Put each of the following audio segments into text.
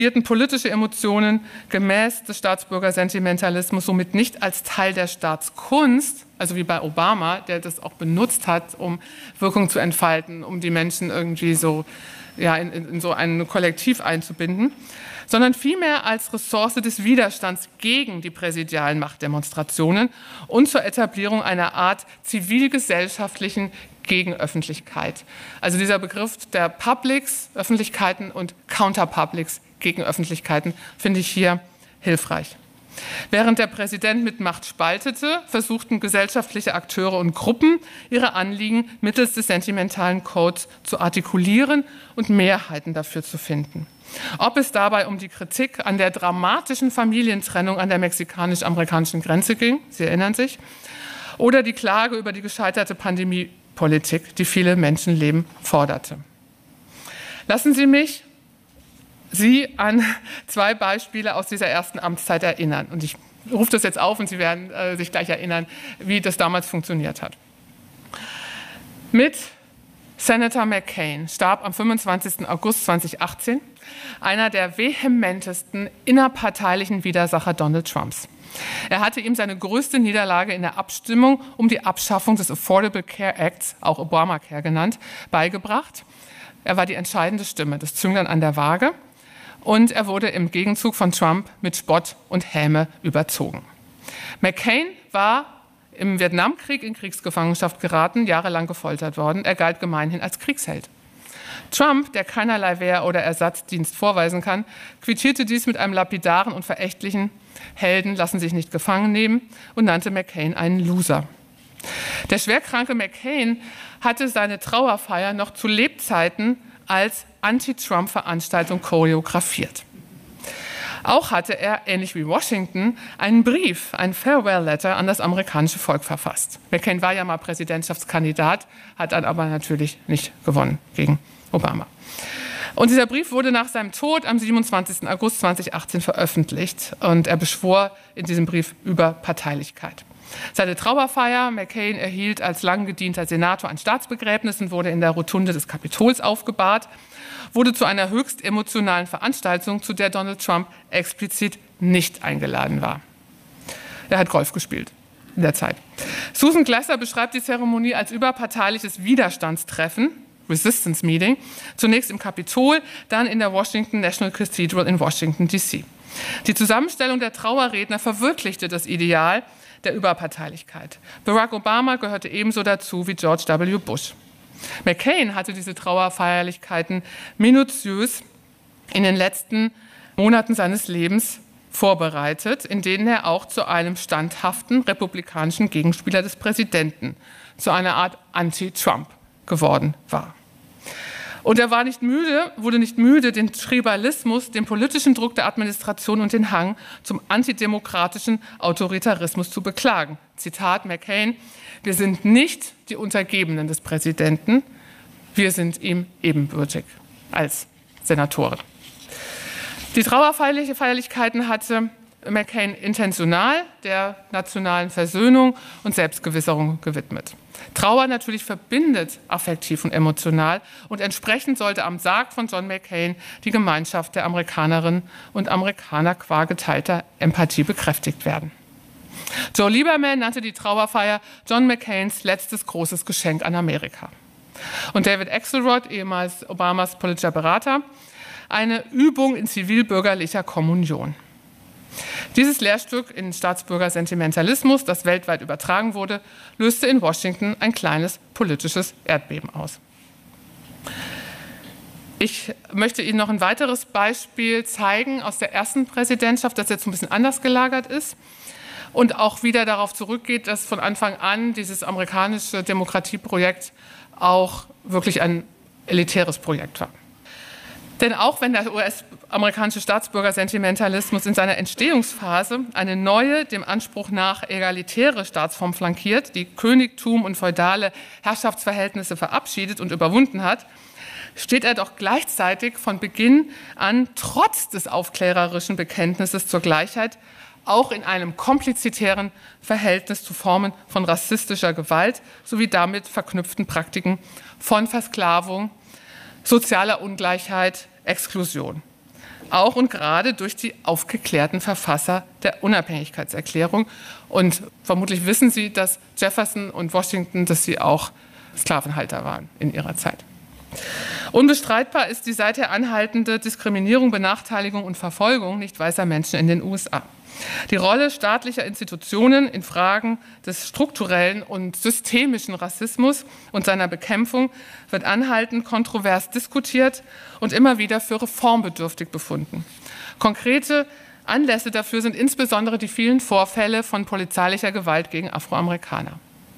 politische Emotionen gemäß des Staatsbürgersentimentalismus somit nicht als Teil der Staatskunst, also wie bei Obama, der das auch benutzt hat, um Wirkung zu entfalten, um die Menschen irgendwie so in so ein Kollektiv einzubinden, sondern vielmehr als Ressource des Widerstands gegen die präsidialen Machtdemonstrationen und zur Etablierung einer Art zivilgesellschaftlichen Gegenöffentlichkeit. Also dieser Begriff der Publics, Öffentlichkeiten und Counterpublics, Gegenöffentlichkeiten, finde ich hier hilfreich. Während der Präsident mit Macht spaltete, versuchten gesellschaftliche Akteure und Gruppen, ihre Anliegen mittels des sentimentalen Codes zu artikulieren und Mehrheiten dafür zu finden. Ob es dabei um die Kritik an der dramatischen Familientrennung an der mexikanisch-amerikanischen Grenze ging, Sie erinnern sich, oder die Klage über die gescheiterte Pandemiepolitik, die viele Menschenleben forderte. Lassen Sie mich Sie an zwei Beispiele aus dieser ersten Amtszeit erinnern. Und ich rufe das jetzt auf und Sie werden sich gleich erinnern, wie das damals funktioniert hat. Mit Senator McCain starb am 25. August 2018 einer der vehementesten innerparteilichen Widersacher Donald Trumps. Er hatte ihm seine größte Niederlage in der Abstimmung um die Abschaffung des Affordable Care Acts, auch Obamacare genannt, beigebracht. Er war die entscheidende Stimme, das Zünglein an der Waage. Und er wurde im Gegenzug von Trump mit Spott und Häme überzogen. McCain war im Vietnamkrieg in Kriegsgefangenschaft geraten, jahrelang gefoltert worden. Er galt gemeinhin als Kriegsheld. Trump, der keinerlei Wehr- oder Ersatzdienst vorweisen kann, quittierte dies mit einem lapidaren und verächtlichen Helden lassen sich nicht gefangen nehmen und nannte McCain einen Loser. Der schwerkranke McCain hatte seine Trauerfeier noch zu Lebzeiten als Anti-Trump-Veranstaltung choreografiert. Auch hatte er, ähnlich wie Washington, einen Brief, ein Farewell-Letter an das amerikanische Volk verfasst. McCain war ja mal Präsidentschaftskandidat, hat dann aber natürlich nicht gewonnen gegen Obama. Und dieser Brief wurde nach seinem Tod am 27. August 2018 veröffentlicht und er beschwor in diesem Brief Überparteilichkeit. Seine Trauerfeier, McCain erhielt als lang gedienter Senator ein Staatsbegräbnis und wurde in der Rotunde des Kapitols aufgebahrt, wurde zu einer höchst emotionalen Veranstaltung, zu der Donald Trump explizit nicht eingeladen war. Er hat Golf gespielt in der Zeit. Susan Glasser beschreibt die Zeremonie als überparteiliches Widerstandstreffen, Resistance Meeting, zunächst im Kapitol, dann in der Washington National Cathedral in Washington, D.C. Die Zusammenstellung der Trauerredner verwirklichte das Ideal der Überparteilichkeit. Barack Obama gehörte ebenso dazu wie George W. Bush. McCain hatte diese Trauerfeierlichkeiten minutiös in den letzten Monaten seines Lebens vorbereitet, in denen er auch zu einem standhaften republikanischen Gegenspieler des Präsidenten, zu einer Art Anti-Trump geworden war. Und er wurde nicht müde, den Tribalismus, den politischen Druck der Administration und den Hang zum antidemokratischen Autoritarismus zu beklagen. Zitat McCain: Wir sind nicht die Untergebenen des Präsidenten, wir sind ihm ebenbürtig als Senatoren. Die Trauerfeierlichkeiten hatte McCain intentional der nationalen Versöhnung und Selbstgewisserung gewidmet. Trauer natürlich verbindet affektiv und emotional und entsprechend sollte am Sarg von John McCain die Gemeinschaft der Amerikanerinnen und Amerikaner qua geteilter Empathie bekräftigt werden. Joe Lieberman nannte die Trauerfeier John McCains letztes großes Geschenk an Amerika. Und David Axelrod, ehemals Obamas politischer Berater, eine Übung in zivilbürgerlicher Kommunion. Dieses Lehrstück in Staatsbürgersentimentalismus, das weltweit übertragen wurde, löste in Washington ein kleines politisches Erdbeben aus. Ich möchte Ihnen noch ein weiteres Beispiel zeigen aus der ersten Präsidentschaft, das jetzt ein bisschen anders gelagert ist und auch wieder darauf zurückgeht, dass von Anfang an dieses amerikanische Demokratieprojekt auch wirklich ein elitäres Projekt war. Denn auch wenn der US-amerikanische Staatsbürgersentimentalismus in seiner Entstehungsphase eine neue, dem Anspruch nach egalitäre Staatsform flankiert, die Königtum und feudale Herrschaftsverhältnisse verabschiedet und überwunden hat, steht er doch gleichzeitig von Beginn an trotz des aufklärerischen Bekenntnisses zur Gleichheit auch in einem komplizitären Verhältnis zu Formen von rassistischer Gewalt sowie damit verknüpften Praktiken von Versklavung, sozialer Ungleichheit, Exklusion. auch und gerade durch die aufgeklärten Verfasser der Unabhängigkeitserklärung. Und vermutlich wissen Sie, dass Jefferson und Washington, dass sie auch Sklavenhalter waren in ihrer Zeit. Unbestreitbar ist die seither anhaltende Diskriminierung, Benachteiligung und Verfolgung nicht weißer Menschen in den USA. Die Rolle staatlicher Institutionen in Fragen des strukturellen und systemischen Rassismus und seiner Bekämpfung wird anhaltend kontrovers diskutiert und immer wieder für reformbedürftig befunden. Konkrete Anlässe dafür sind insbesondere die vielen Vorfälle von polizeilicher Gewalt gegen Afroamerikaner.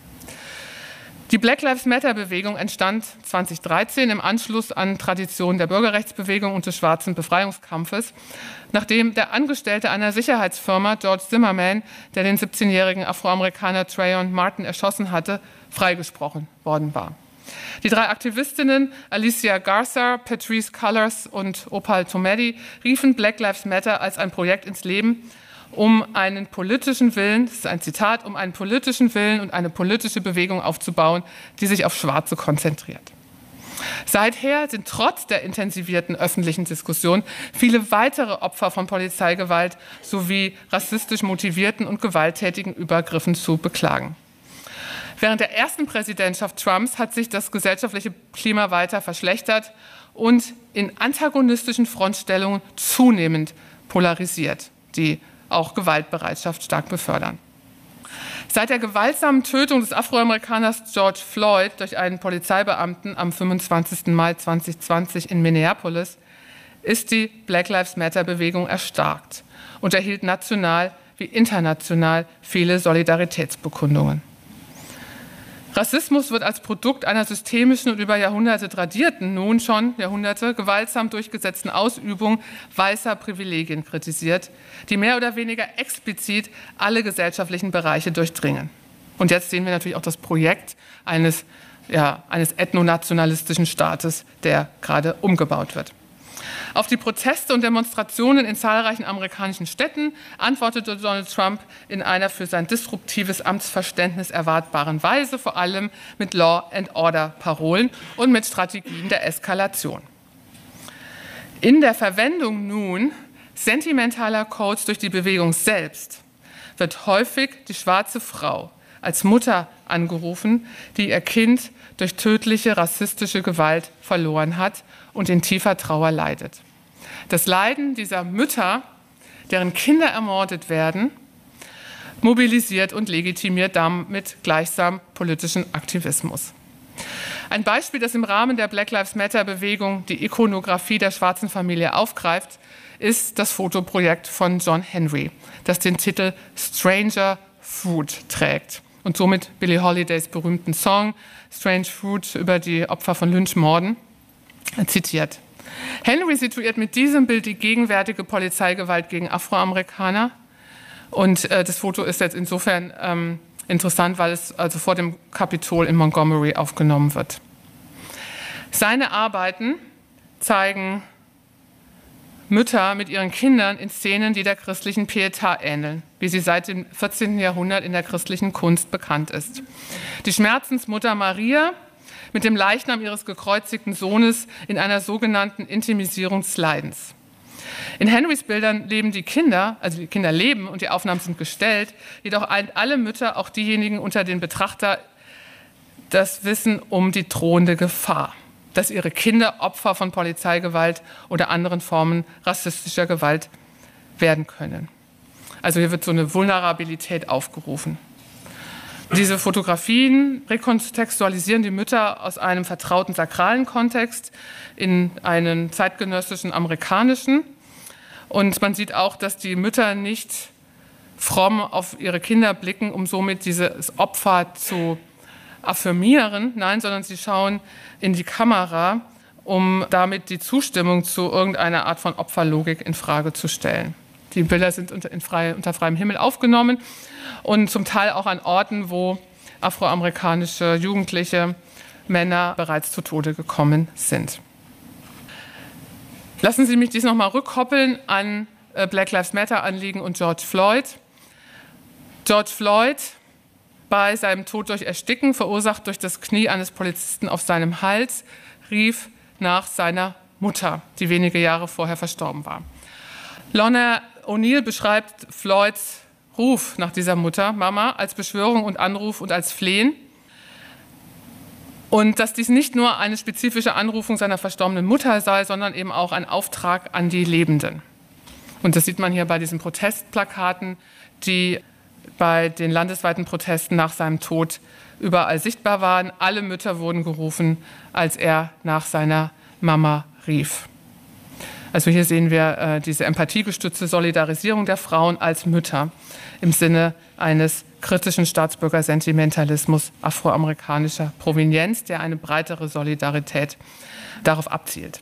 Die Black Lives Matter-Bewegung entstand 2013 im Anschluss an Traditionen der Bürgerrechtsbewegung und des schwarzen Befreiungskampfes, nachdem der Angestellte einer Sicherheitsfirma, George Zimmerman, der den 17-jährigen Afroamerikaner Trayvon Martin erschossen hatte, freigesprochen worden war. Die drei Aktivistinnen Alicia Garza, Patrisse Cullors und Opal Tometi riefen Black Lives Matter als ein Projekt ins Leben, um einen politischen Willen, das ist ein Zitat, um einen politischen Willen und eine politische Bewegung aufzubauen, die sich auf Schwarze konzentriert. Seither sind trotz der intensivierten öffentlichen Diskussion viele weitere Opfer von Polizeigewalt sowie rassistisch motivierten und gewalttätigen Übergriffen zu beklagen. Während der ersten Präsidentschaft Trumps hat sich das gesellschaftliche Klima weiter verschlechtert und in antagonistischen Frontstellungen zunehmend polarisiert, die auch Gewaltbereitschaft stark befördern. Seit der gewaltsamen Tötung des Afroamerikaners George Floyd durch einen Polizeibeamten am 25. Mai 2020 in Minneapolis ist die Black Lives Matter-Bewegung erstarkt und erhielt national wie international viele Solidaritätsbekundungen. Rassismus wird als Produkt einer systemischen und über Jahrhunderte tradierten, nun schon Jahrhunderte, gewaltsam durchgesetzten Ausübung weißer Privilegien kritisiert, die mehr oder weniger explizit alle gesellschaftlichen Bereiche durchdringen. Und jetzt sehen wir natürlich auch das Projekt eines ethnonationalistischen Staates, der gerade umgebaut wird. Auf die Proteste und Demonstrationen in zahlreichen amerikanischen Städten antwortete Donald Trump in einer für sein disruptives Amtsverständnis erwartbaren Weise, vor allem mit Law-and-Order-Parolen und mit Strategien der Eskalation. In der Verwendung nun sentimentaler Codes durch die Bewegung selbst wird häufig die schwarze Frau als Mutter angerufen, die ihr Kind durch tödliche rassistische Gewalt verloren hat und in tiefer Trauer leidet. Das Leiden dieser Mütter, deren Kinder ermordet werden, mobilisiert und legitimiert damit gleichsam politischen Aktivismus. Ein Beispiel, das im Rahmen der Black Lives Matter-Bewegung die Ikonografie der schwarzen Familie aufgreift, ist das Fotoprojekt von John Henry, das den Titel Stranger Fruit trägt und somit Billie Holidays berühmten Song Strange Fruit über die Opfer von Lynchmorden zitiert. Henry situiert mit diesem Bild die gegenwärtige Polizeigewalt gegen Afroamerikaner. Und das Foto ist jetzt insofern interessant, weil es also vor dem Kapitol in Montgomery aufgenommen wird. Seine Arbeiten zeigen Mütter mit ihren Kindern in Szenen, die der christlichen Pietà ähneln, wie sie seit dem 14. Jahrhundert in der christlichen Kunst bekannt ist. Die Schmerzensmutter Maria mit dem Leichnam ihres gekreuzigten Sohnes in einer sogenannten Intimisierung des Leidens. In Henrys Bildern leben die Kinder leben und die Aufnahmen sind gestellt, jedoch eint alle Mütter, auch diejenigen unter den Betrachter, das Wissen um die drohende Gefahr, dass ihre Kinder Opfer von Polizeigewalt oder anderen Formen rassistischer Gewalt werden können. Also hier wird so eine Vulnerabilität aufgerufen. Diese Fotografien rekontextualisieren die Mütter aus einem vertrauten sakralen Kontext in einen zeitgenössischen amerikanischen. Und man sieht auch, dass die Mütter nicht fromm auf ihre Kinder blicken, um somit dieses Opfer zu affirmieren, nein, sondern sie schauen in die Kamera, um damit die Zustimmung zu irgendeiner Art von Opferlogik in Frage zu stellen. Die Bilder sind unter freiem Himmel aufgenommen und zum Teil auch an Orten, wo afroamerikanische jugendliche Männer bereits zu Tode gekommen sind. Lassen Sie mich dies nochmal rückkoppeln an Black Lives Matter Anliegen und George Floyd. George Floyd bei seinem Tod durch Ersticken, verursacht durch das Knie eines Polizisten auf seinem Hals, rief nach seiner Mutter, die wenige Jahre vorher verstorben war. Lorna O'Neill beschreibt Floyds Ruf nach dieser Mutter, Mama, als Beschwörung und Anruf und als Flehen. Und dass dies nicht nur eine spezifische Anrufung seiner verstorbenen Mutter sei, sondern eben auch ein Auftrag an die Lebenden. Und das sieht man hier bei diesen Protestplakaten, die bei den landesweiten Protesten nach seinem Tod überall sichtbar waren. Alle Mütter wurden gerufen, als er nach seiner Mama rief. Also hier sehen wir diese empathiegestützte Solidarisierung der Frauen als Mütter im Sinne eines kritischen Staatsbürgersentimentalismus afroamerikanischer Provenienz, der eine breitere Solidarität darauf abzielt.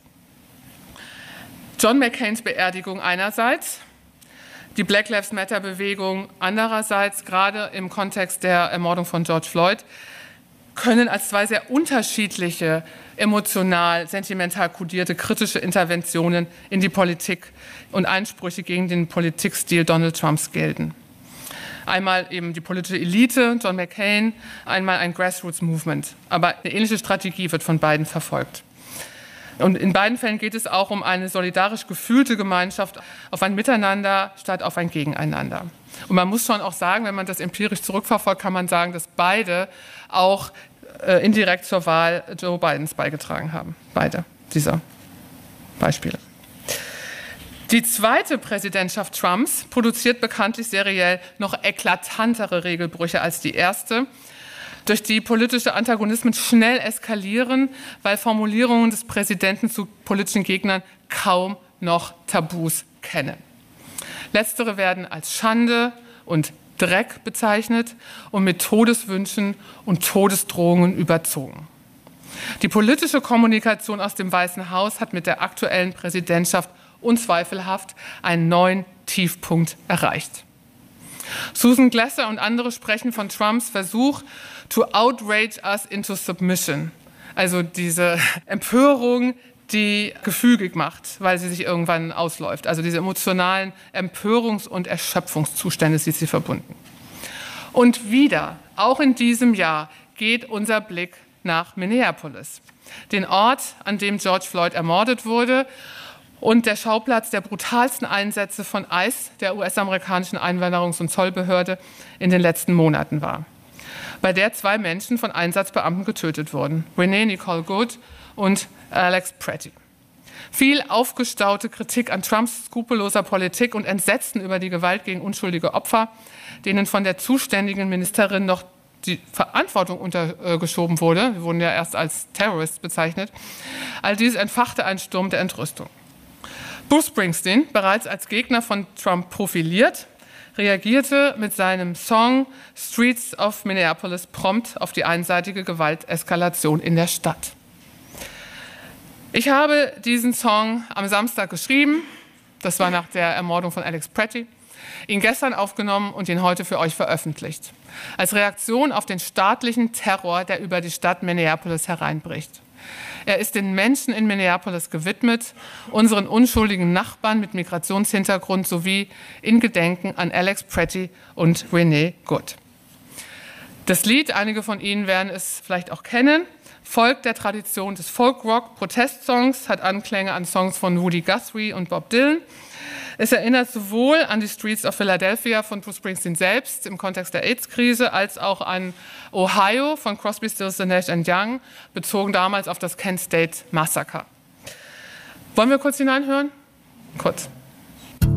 John McCains Beerdigung einerseits, die Black Lives Matter-Bewegung andererseits, gerade im Kontext der Ermordung von George Floyd, können als zwei sehr unterschiedliche, emotional, sentimental kodierte, kritische Interventionen in die Politik und Einsprüche gegen den Politikstil Donald Trumps gelten. Einmal eben die politische Elite, John McCain, einmal ein Grassroots-Movement. Aber eine ähnliche Strategie wird von beiden verfolgt. Und in beiden Fällen geht es auch um eine solidarisch gefühlte Gemeinschaft, auf ein Miteinander statt auf ein Gegeneinander. Und man muss schon auch sagen, wenn man das empirisch zurückverfolgt, kann man sagen, dass beide auch indirekt zur Wahl Joe Bidens beigetragen haben. Beide dieser Beispiele. Die zweite Präsidentschaft Trumps produziert bekanntlich seriell noch eklatantere Regelbrüche als die erste, durch die politische Antagonismen schnell eskalieren, weil Formulierungen des Präsidenten zu politischen Gegnern kaum noch Tabus kennen. Letztere werden als Schande und Dreck bezeichnet und mit Todeswünschen und Todesdrohungen überzogen. Die politische Kommunikation aus dem Weißen Haus hat mit der aktuellen Präsidentschaft unzweifelhaft einen neuen Tiefpunkt erreicht. Susan Glasser und andere sprechen von Trumps Versuch to outrage us into submission, also diese Empörung, die gefügig macht, weil sie sich irgendwann ausläuft. Also diese emotionalen Empörungs- und Erschöpfungszustände sind sie verbunden. Und wieder, auch in diesem Jahr, geht unser Blick nach Minneapolis, den Ort, an dem George Floyd ermordet wurde und der Schauplatz der brutalsten Einsätze von ICE, der US-amerikanischen Einwanderungs- und Zollbehörde, in den letzten Monaten war, bei der 2 Menschen von Einsatzbeamten getötet wurden, Renee Nicole Good und Alex Pretty. Viel aufgestaute Kritik an Trumps skrupelloser Politik und Entsetzen über die Gewalt gegen unschuldige Opfer, denen von der zuständigen Ministerin noch die Verantwortung untergeschoben wurde, wir wurden ja erst als Terrorists bezeichnet, all dies entfachte einen Sturm der Entrüstung. Bruce Springsteen, bereits als Gegner von Trump profiliert, reagierte mit seinem Song Streets of Minneapolis prompt auf die einseitige Gewalteskalation in der Stadt. Ich habe diesen Song am Samstag geschrieben, das war nach der Ermordung von Alex Pretty, ihn gestern aufgenommen und ihn heute für euch veröffentlicht, als Reaktion auf den staatlichen Terror, der über die Stadt Minneapolis hereinbricht. Er ist den Menschen in Minneapolis gewidmet, unseren unschuldigen Nachbarn mit Migrationshintergrund sowie in Gedenken an Alex Pretty und Renee Good. Das Lied, einige von Ihnen werden es vielleicht auch kennen, folgt der Tradition des Folk-Rock-Protestsongs, hat Anklänge an Songs von Woody Guthrie und Bob Dylan. Es erinnert sowohl an die Streets of Philadelphia von Bruce Springsteen selbst im Kontext der AIDS-Krise, als auch an Ohio von Crosby, Stills, Nash & Young, bezogen damals auf das Kent State Massacre. Wollen wir kurz hineinhören? Kurz.